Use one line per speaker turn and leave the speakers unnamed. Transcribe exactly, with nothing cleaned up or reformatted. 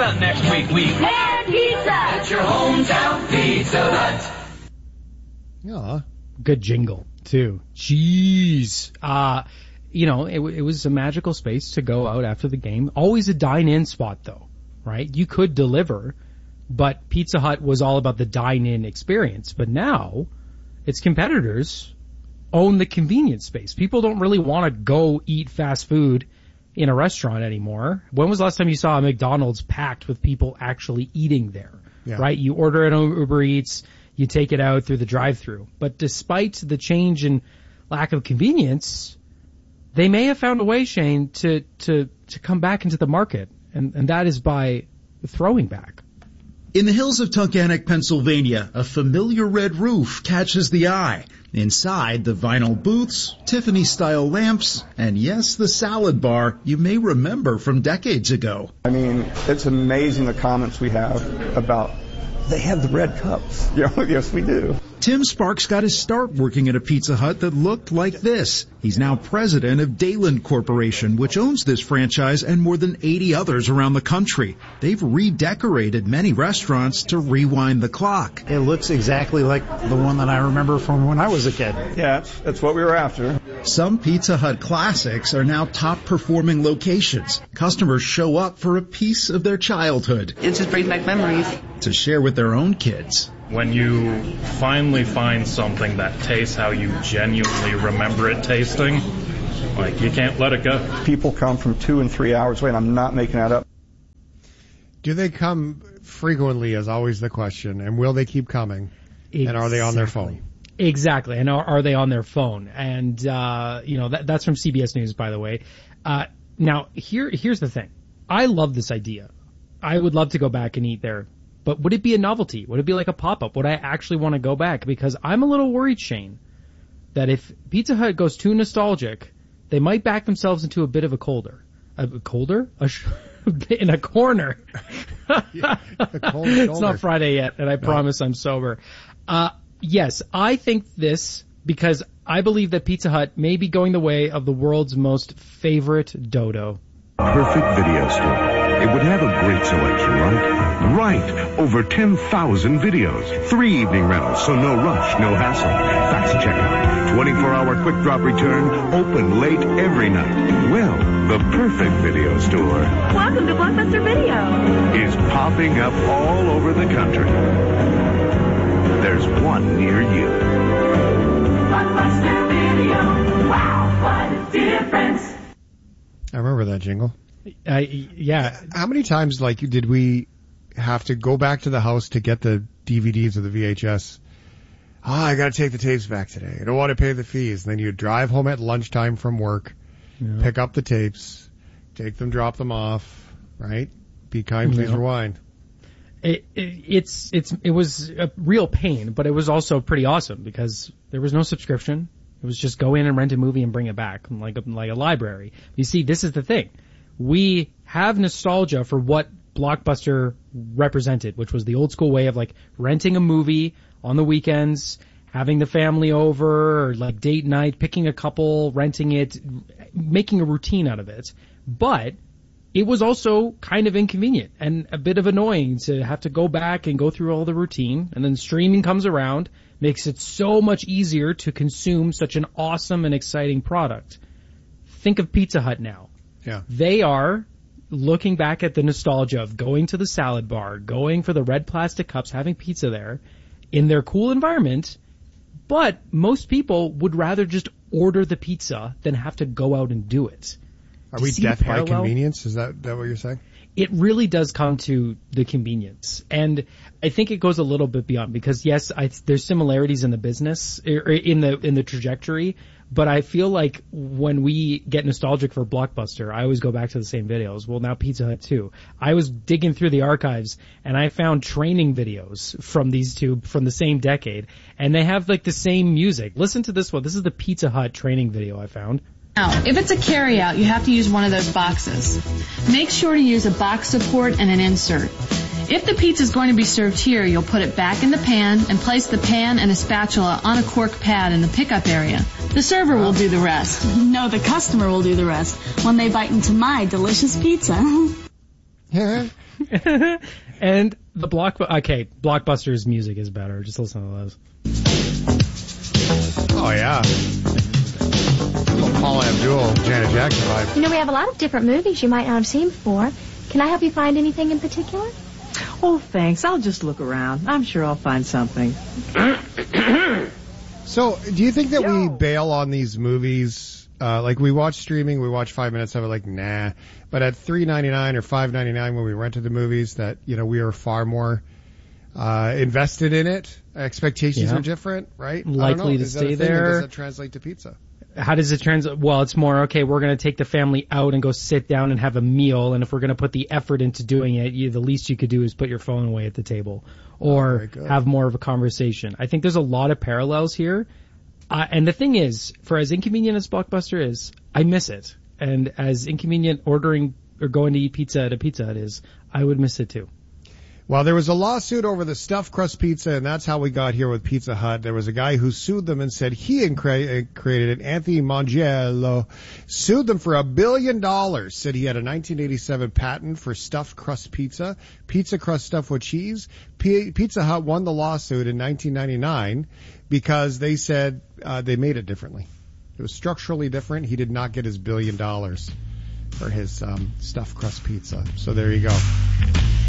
Hut next week. We
and pizza
at your hometown Pizza Hut.
Aw.
Good jingle, too. Jeez. Uh, you know, it, it was a magical space to go out after the game. Always a dine-in spot, though, right? You could deliver, but Pizza Hut was all about the dine-in experience. But now, its competitors own the convenience space. People don't really want to go eat fast food in a restaurant anymore. When was the last time you saw a McDonald's packed with people actually eating there,
Yeah.
right? You order it on Uber Eats, you take it out through the drive-thru. But despite the change in lack of convenience, they may have found a way, Shane, to, to, to come back into the market, and, and that is by throwing back.
In the hills of Tunkhannock, Pennsylvania, a familiar red roof catches the eye. Inside, the vinyl booths, Tiffany-style lamps, and yes, the salad bar you may remember from decades ago.
I mean, it's amazing the comments we have about, they have the red cups. You know, yes, we do.
Tim Sparks got his start working at a Pizza Hut that looked like this. He's now president of Dayland Corporation, which owns this franchise and more than eighty others around the country. They've redecorated many restaurants to rewind the clock.
It looks exactly like the one that I remember from when I was a kid.
Yeah, that's, that's what we were after.
Some Pizza Hut classics are now top-performing locations. Customers show up for a piece of their childhood.
It just brings back memories.
To share with their own kids.
When you finally find something that tastes how you genuinely remember it tasting, like, you can't let it go.
People come from two and three hours away, and I'm not making that up.
Do they come frequently is always the question, and will they keep coming? Exactly. And are they on their phone?
Exactly, and are, are they on their phone? And, uh, you know, that, that's from C B S News, by the way. Uh, now, here here's the thing. I love this idea. I would love to go back and eat there. But would it be a novelty? Would it be like a pop-up? Would I actually want to go back? Because I'm a little worried, Shane, that if Pizza Hut goes too nostalgic, they might back themselves into a bit of a colder. A colder? A sh- in a corner.
Yeah, a cold
It's not Friday yet, and I no. promise I'm sober. Uh, yes, I think this because I believe that Pizza Hut may be going the way of the world's most favorite dodo.
Perfect video store. It would have a great selection, right? Right. Over ten thousand videos. Three evening rentals, so no rush, no hassle. Fast checkout. twenty-four hour quick drop return. Open late every night. Well, the perfect video store.
Welcome to Blockbuster Video.
Is popping up all over the country. There's one near you.
Blockbuster Video. Wow, what a difference.
I remember that jingle.
Uh, yeah.
How many times, like, did we have to go back to the house to get the D V Ds or the V H S? Oh, I got to take the tapes back today. I don't want to pay the fees. And then you drive home at lunchtime from work, yeah. pick up the tapes, take them, drop them off, right? Be kind, please
yeah.
rewind.
It, it, it's, it's, it was a real pain, but it was also pretty awesome because there was no subscription. It was just go in and rent a movie and bring it back, like a, like a library. You see, this is the thing. We have nostalgia for what Blockbuster represented, which was the old school way of like renting a movie on the weekends, having the family over, or like date night, picking a couple, renting it, making a routine out of it. But it was also kind of inconvenient and a bit of annoying to have to go back and go through all the routine, and then streaming comes around, makes it so much easier to consume such an awesome and exciting product. Think of Pizza Hut now.
Yeah.
They are looking back at the nostalgia of going to the salad bar, going for the red plastic cups, having pizza there in their cool environment, but most people would rather just order the pizza than have to go out and do it.
Are we death by convenience? Is that, that what you're saying?
It really does come to the convenience. And I think it goes a little bit beyond because, yes, I, there's similarities in the business, or in the in the trajectory, but I feel like when we get nostalgic for Blockbuster, I always go back to the same videos. Well, now Pizza Hut too. I was digging through the archives, and I found training videos from these two from the same decade, and they have like the same music. Listen to this one. This is the Pizza Hut training video I found.
Now, if it's a carryout, you have to use one of those boxes. Make sure to use a box support and an insert. If the pizza is going to be served here, you'll put it back in the pan and place the pan and a spatula on a cork pad in the pickup area. The server will do the rest.
No, the customer will do the rest when they bite into my delicious pizza.
And the block, okay, Blockbuster's music is better. Just listen to those.
Oh yeah. Little Paula Abdul, Janet Jackson vibe.
You know, we have a lot of different movies you might not have seen before. Can I help you find anything in particular?
Oh, thanks. I'll just look around. I'm sure I'll find something.
So, do you think that Yo. we bail on these movies? Uh, like we watch streaming, we watch five minutes of it, like nah. But at three ninety-nine or five ninety-nine when we rented the movies, that you know we are far more uh, invested in it. Expectations
yeah.
are different, right?
Likely to
Is
stay
that a
there.
Does that translate to pizza?
How does it translate? Well, it's more, okay, we're going to take the family out and go sit down and have a meal. And if we're going to put the effort into doing it, you, the least you could do is put your phone away at the table or
oh,
have more of a conversation. I think there's a lot of parallels here. Uh, and the thing is, for as inconvenient as Blockbuster is, I miss it. And as inconvenient ordering or going to eat pizza at a Pizza Hut is, I would miss it too.
Well, there was a lawsuit over the stuffed crust pizza, and that's how we got here with Pizza Hut. There was a guy who sued them and said he created it. Anthony Mangiello sued them for a billion dollars, said he had a nineteen eighty-seven patent for stuffed crust pizza, pizza crust stuffed with cheese. P- Pizza Hut won the lawsuit in nineteen ninety-nine because they said uh, they made it differently. It was structurally different. He did not get his billion dollars for his um, stuffed crust pizza. So there you go.